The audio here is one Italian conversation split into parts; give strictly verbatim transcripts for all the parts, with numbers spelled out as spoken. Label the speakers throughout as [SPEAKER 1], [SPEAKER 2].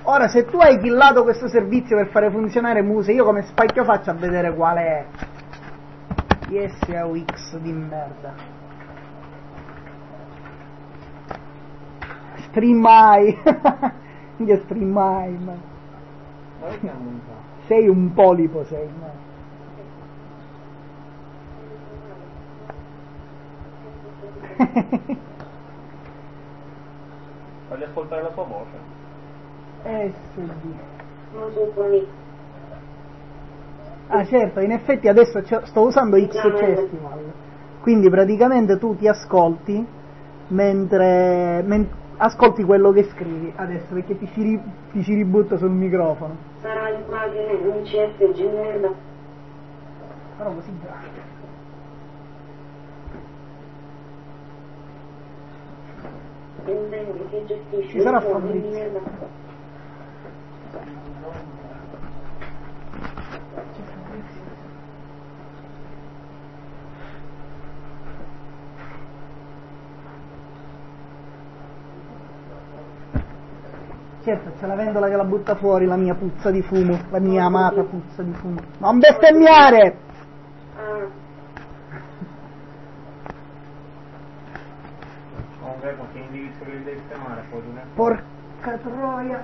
[SPEAKER 1] Ora, se tu hai killato questo servizio per fare funzionare Muse, io come spacchio faccio a vedere quale è? I S A U X di merda. Streamai. Che streamai, man. Sei un polipo, sei, man.
[SPEAKER 2] Voglio ascoltare la sua voce.
[SPEAKER 1] S D. Ah certo, in effetti adesso sto usando Xcestimal, quindi praticamente tu ti ascolti mentre, men, ascolti quello che scrivi adesso, perché ti ci, ri, ti ci ributta sul microfono.
[SPEAKER 3] Sarà l'immagine un C S G merda.
[SPEAKER 1] Però così grande.
[SPEAKER 3] Che gestisce
[SPEAKER 1] ci sarà Fabrizio. Certo, c'è la vendola che la butta fuori, la mia puzza di fumo, la mia amata puzza di fumo. Non bestemmiare!
[SPEAKER 2] Comunque, con che indirizzo che devi sistemare, poi tu ne...
[SPEAKER 1] Porca troia!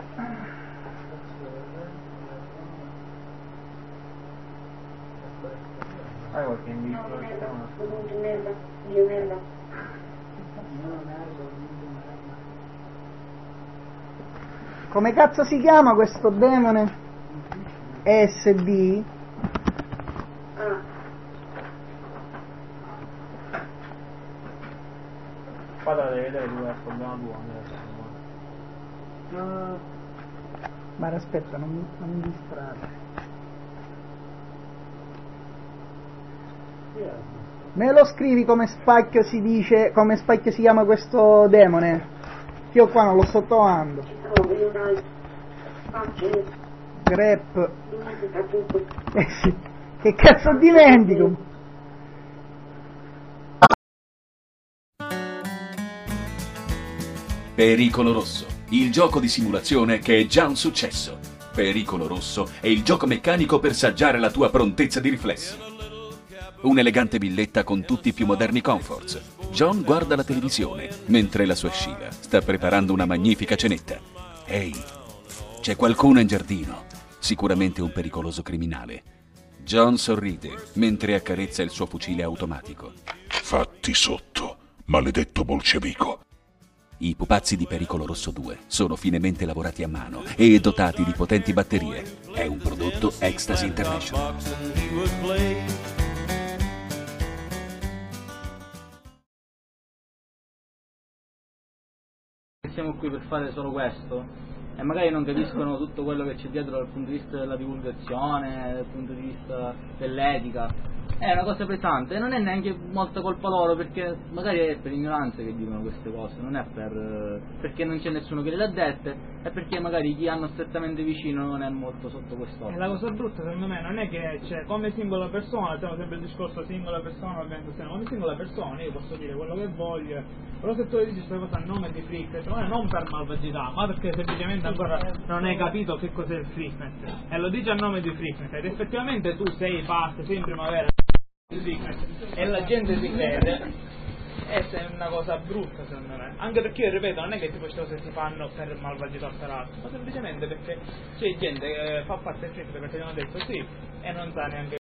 [SPEAKER 2] Hai qualche indirizzo da sistemare?
[SPEAKER 3] Merda, io merda.
[SPEAKER 1] Come cazzo si chiama questo demone? S D?
[SPEAKER 3] Ah.
[SPEAKER 2] Qua te la devi vedere tu, è problema tuo.
[SPEAKER 1] Uh, ma aspetta, non mi, non mi distrarre. Me lo scrivi come spacchio si dice, come spacchio si chiama questo demone? Io qua non lo sto trovando. Grep. Eh sì. Che cazzo dimentico?
[SPEAKER 4] Pericolo Rosso, il gioco di simulazione che è già un successo. Pericolo Rosso è il gioco meccanico per saggiare la tua prontezza di riflessi. Un'elegante villetta con tutti i più moderni comforts. John guarda la televisione, mentre la sua Sheila sta preparando una magnifica cenetta. Ehi, c'è qualcuno in giardino, sicuramente un pericoloso criminale. John sorride, mentre accarezza il suo fucile automatico.
[SPEAKER 5] Fatti sotto, maledetto bolscevico.
[SPEAKER 4] I pupazzi di Pericolo Rosso due sono finemente lavorati a mano e dotati di potenti batterie. È un prodotto Ecstasy International.
[SPEAKER 6] Siamo qui per fare solo questo e magari non capiscono tutto quello che c'è dietro dal punto di vista della divulgazione, dal punto di vista dell'etica. È una cosa pesante e non è neanche molta colpa loro, perché magari è per ignoranza che dicono queste cose, non è per perché non c'è nessuno che le ha dette, è perché magari chi hanno strettamente vicino non è molto sotto quest'occhio.
[SPEAKER 7] E la cosa brutta secondo me non è che cioè, come singola persona, siamo sempre il discorso singola persona, organizzazione, come singola persona io posso dire quello che voglio, però se tu le dici questa cosa a nome di Freaknet, non per malvagità, ma perché semplicemente ancora non hai capito che cos'è il Freaknet, e lo dici a nome di Freaknet, ed effettivamente tu sei parte, sei in primavera e la gente si crede, e è una cosa brutta secondo me, anche perché io ripeto non è che tipo queste cose si fanno per malvagità o per altro, ma semplicemente perché c'è gente che fa parte del Freaknet perché gli hanno detto sì e non sa neanche